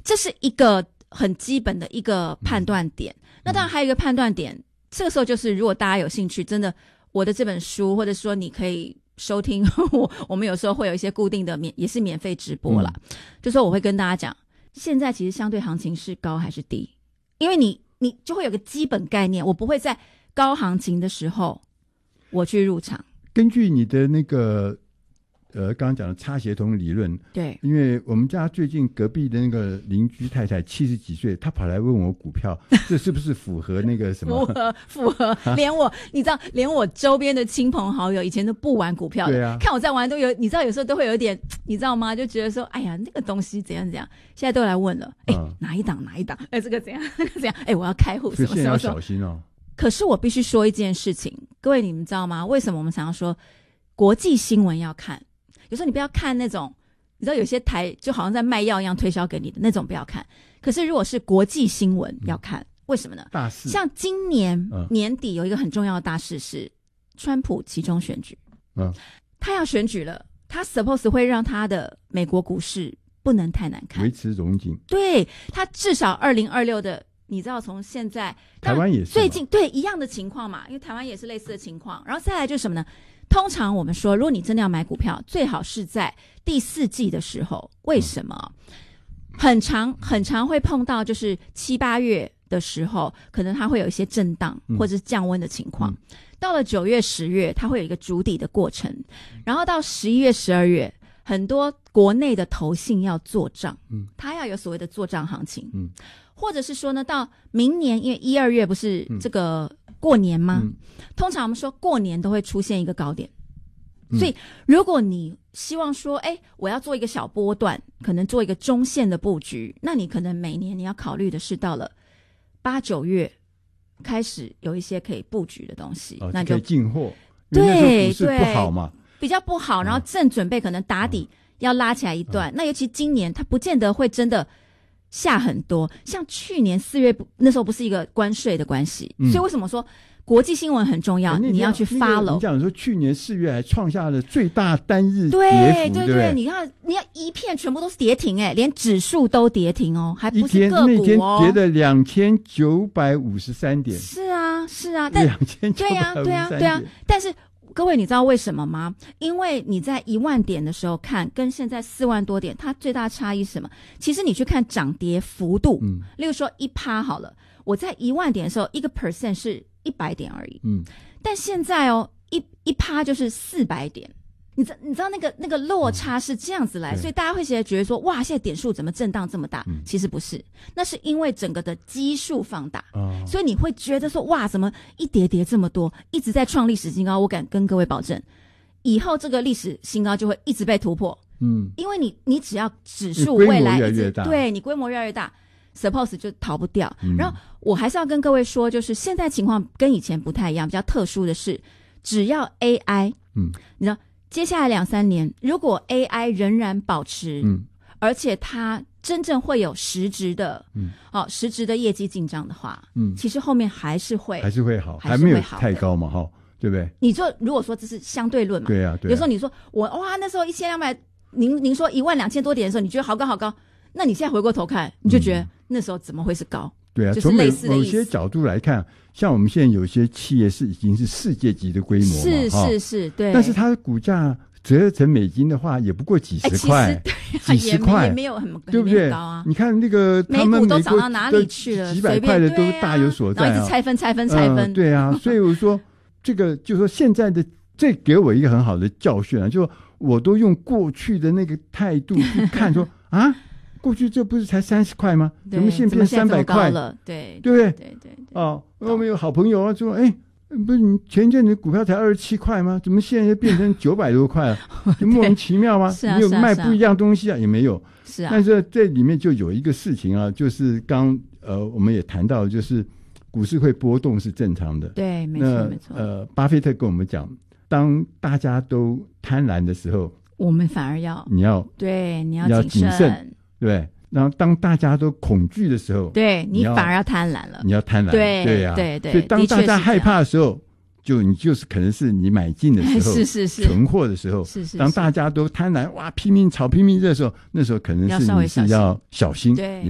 这是一个很基本的一个判断点。那当然还有一个判断点，这个时候就是如果大家有兴趣，真的我的这本书，或者说你可以收听我们有时候会有一些固定的也是免费直播啦，就说我会跟大家讲，现在其实相对行情是高还是低，因为你就会有个基本概念，我不会在高行情的时候我去入场。 根据你的那个刚刚讲的差协同理论， 对， 因为我们家最近隔壁的那个邻居太太70几岁，她跑来问我股票，这是不是符合那个什么？ 符合，你知道，连我周边的亲朋好友以前都不玩股票的， 对啊， 看我在玩都有，你知道有时候都会有一点，你知道吗？就觉得说，哎呀，那个东西怎样怎样，现在都来问了，哪一档，这个怎样，那个怎样，我要开户， 所以现在要小心哦。 可是我必须说一件事情，各位你们知道吗？为什么我们常常说国际新闻要看？有时候你不要看那种，你知道有些台就好像在卖药一样推销给你的那种不要看。可是如果是国际新闻要看，为什么呢？ 大事， 像今年年底有一个很重要的大事是川普期中选举，他要选举了，他 suppose 会让他的美国股市不能太难看， 维持荣景。 对，他至少2026的，你知道从现在台湾也是最近对一样的情况嘛，因为台湾也是类似的情况。然后再来就是什么呢？通常我们说，如果你真的要买股票，最好是在第4季的时候。为什么？很长会碰到，就是7、8月的时候，可能它会有一些震荡或者是降温的情况。到了9月、10月，它会有一个筑底的过程。然后到11月、12月，很多国内的投信要做账，它要有所谓的做账行情。或者是说呢，到明年，因为1、2月不是这个过年吗？通常我们说过年都会出现一个高点，所以如果你希望说，我要做一个小波段，可能做一个中线的布局，那你可能每年你要考虑的是到了8、9月开始有一些可以布局的东西，那就可以进货。 对， 股市不好嘛， 比较不好，然后正准备可能打底要拉起来一段。那尤其今年它不见得会真的下很多，像去年4月那时候不是一个关税的关系，所以为什么说国际新闻很重要，你要去 follow。 你讲说去年4月还创下了最大单日跌幅， 对，你看一片全部都是跌停，连指数都跌停哦，还不是个股哦， 那天跌了2953点。 是啊，但 2953点， 对啊，但是各位你知道为什么吗？因为你在1万点的时候看，跟现在4万多点，它最大差异是什么？其实你去看涨跌幅度，例如说1%好了，我在1万点的时候1% 是100点而已，但现在1%就是400点，你知道那个落差是这样子来，所以大家会觉得说，哇，现在点数怎么震荡这么大？其实不是，那是因为整个的基数放大，所以你会觉得说，哇，怎么一跌这么多，一直在创历史新高？我敢跟各位保证，以后这个历史新高就会一直被突破，因为你只要指数未来一直对你规模越来越大，suppose 就逃不掉。然后我还是要跟各位说，就是现在情况跟以前不太一样，比较特殊的是，只要 AI，你知道。接下来2、3年，如果 AI 仍然保持，而且它真正会有实质的业绩进账的话，其实后面还是会好，还没有太高嘛，对不对？ 你说如果说这是相对论嘛， 对啊， 有时候你说那时候1200，您说12000多点的时候，你觉得好高，那你现在回过头看，你就觉得那时候怎么会是高？ 对啊， 就是类似的意思。 从某些角度来看，像我们现在有些企业已经是世界级的规模嘛， 是，对。 但是它的股价折合成美金的话，也不过几十块，几十块也没有很对不对？ 高啊。 你看那个他们美股都涨到哪里去了？ 几百块的都大有所在， 然后一直拆分。 对啊，所以我说这个就是说现在的这给我一个很好的教训啊，就我都用过去的那个态度去看说啊。过去这不是才30块吗？怎么现在变300块了？对不对？ 对。 我们有好朋友啊说，不是你前阵子股票才27块吗？怎么现在变成900多块了？就莫名其妙吗？ 是啊， 你有卖不一样东西啊？也没有。 是啊。 但是这里面就有一个事情啊，就是我们也谈到，就是股市会波动是正常的。 对，没错。 巴菲特跟我们讲，当大家都贪婪的时候，我们反而你要谨慎。对，然后当大家都恐惧的时候， 对你反而要贪婪了。 你要贪婪， 对啊，对。所以当大家害怕的时候，你就是可能是你买进的时候，是存货的时候，是。当大家都贪婪，哇，拼命炒拼命热的时候，那时候可能是你是要小心， 对，